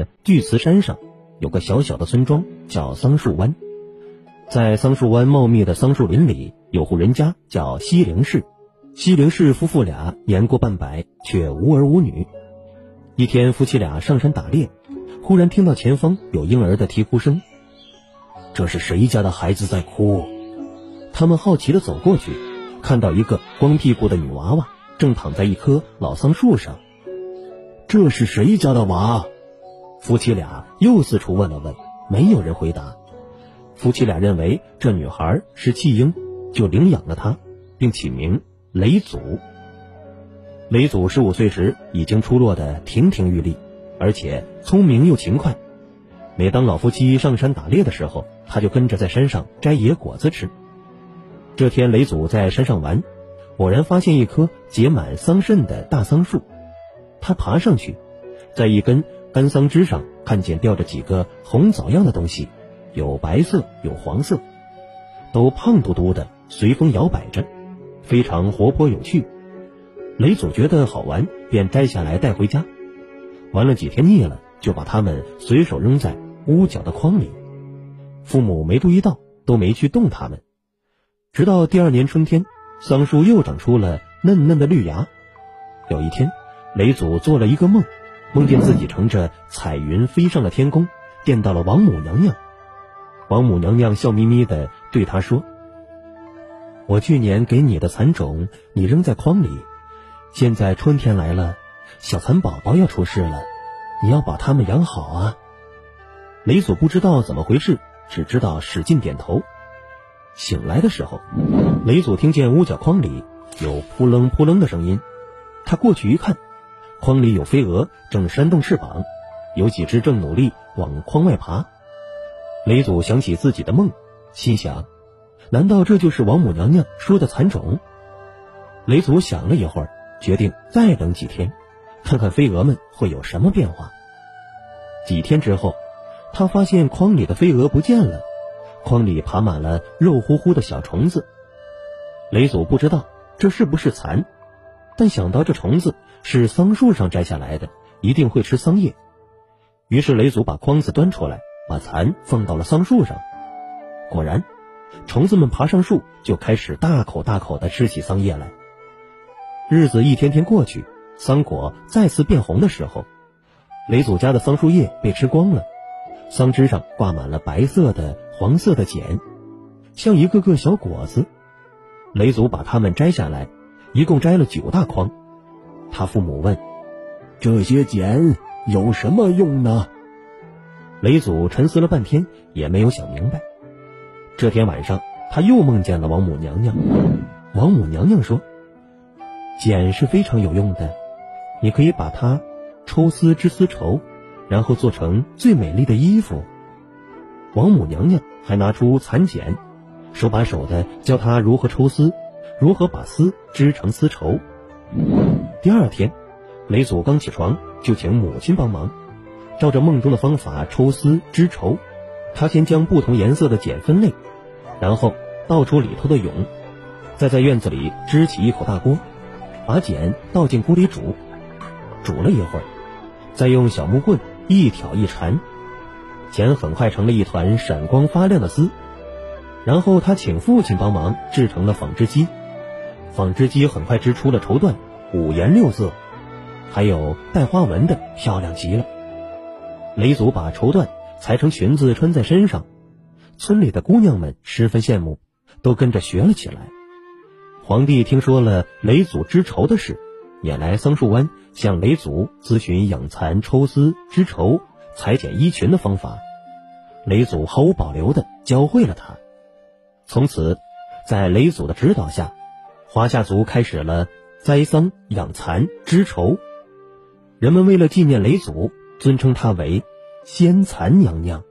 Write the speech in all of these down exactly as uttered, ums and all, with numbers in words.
的巨慈山上有个小小的村庄，叫桑树湾。在桑树湾茂密的桑树林里，有户人家叫西陵氏。西陵氏夫妇俩年过半百，却无儿无女。一天，夫妻俩上山打猎，忽然听到前方有婴儿的啼哭声。这是谁家的孩子在哭？他们好奇地走过去，看到一个光屁股的女娃娃正躺在一棵老桑树上。这是谁家的娃？夫妻俩又四处问了问，没有人回答。夫妻俩认为这女孩是弃婴，就领养了她，并起名雷祖。雷祖十五岁时已经出落得亭亭玉立，而且聪明又勤快。每当老夫妻上山打猎的时候，他就跟着在山上摘野果子吃。这天，雷祖在山上玩，偶然发现一棵结满桑葚的大桑树。他爬上去，在一根干桑枝上看见吊着几个红枣样的东西，有白色有黄色，都胖嘟嘟的，随风摇摆着，非常活泼有趣。雷祖觉得好玩，便摘下来带回家。玩了几天腻了，就把它们随手扔在屋角的筐里。父母没注意到，都没去动它们。直到第二年春天，桑树又长出了嫩嫩的绿芽。有一天，雷祖做了一个梦，梦见自己乘着彩云飞上了天宫，见到了王母娘娘。王母娘娘笑眯眯地对他说：我去年给你的蚕种你扔在筐里，现在春天来了，小蚕宝宝要出世了，你要把它们养好啊。雷祖不知道怎么回事，只知道使劲点头。醒来的时候，雷祖听见屋角筐里有扑棱扑棱的声音。他过去一看，筐里有飞蛾正扇动翅膀，有几只正努力往筐外爬。雷祖想起自己的梦，心想，难道这就是王母娘娘说的蚕种？雷祖想了一会儿，决定再等几天，看看飞蛾们会有什么变化。几天之后，他发现筐里的飞蛾不见了，筐里爬满了肉乎乎的小虫子。雷祖不知道这是不是蚕，但想到这虫子是桑树上摘下来的，一定会吃桑叶。于是雷祖把筐子端出来，把蚕放到了桑树上。果然，虫子们爬上树，就开始大口大口地吃起桑叶来。日子一天天过去，桑果再次变红的时候，雷祖家的桑树叶被吃光了，桑枝上挂满了白色的、黄色的茧，像一个个小果子。雷祖把它们摘下来，一共摘了九大筐。他父母问：这些茧有什么用呢？雷祖沉思了半天，也没有想明白。这天晚上，他又梦见了王母娘娘。王母娘娘说：茧是非常有用的，你可以把它抽丝织丝绸，然后做成最美丽的衣服。王母娘娘还拿出蚕茧，手把手地教他如何抽丝，如何把丝织成丝绸。第二天，雷祖刚起床就请母亲帮忙，照着梦中的方法抽丝织绸。他先将不同颜色的茧分类，然后倒出里头的蛹，再在院子里支起一口大锅，把茧倒进锅里煮。煮了一会儿，再用小木棍一挑一缠，茧很快成了一团闪光发亮的丝。然后他请父亲帮忙制成了纺织机，纺织机很快织出了绸缎，五颜六色，还有带花纹的，漂亮极了。雷祖把绸缎裁成裙子穿在身上，村里的姑娘们十分羡慕，都跟着学了起来。皇帝听说了雷祖织绸的事，也来桑树湾向雷祖咨询养蚕、抽丝、织绸、裁剪衣裙的方法。雷祖毫无保留地教会了他。从此，在雷祖的指导下，华夏族开始了栽桑、养蚕、织绸。人们为了纪念雷祖，尊称她为先蚕娘娘。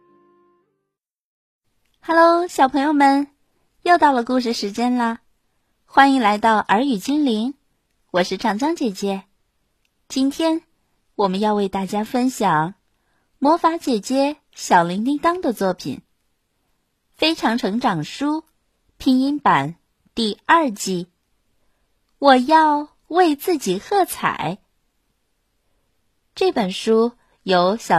Hello， 小朋友们，又到了故事时间啦！欢迎来到耳语精灵，我是长江姐姐。今天我们要为大家分享魔法姐姐小铃叮当的作品《非常成长书》拼音版第二季。我要为自己喝彩。这本书由小